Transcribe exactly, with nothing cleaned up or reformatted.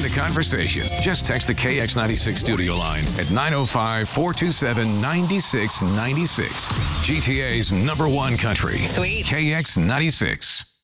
conversation. Just text the K X ninety-six studio line at nine oh five, four two seven, nine six nine six. G T A's number one country. Sweet. K X ninety-six.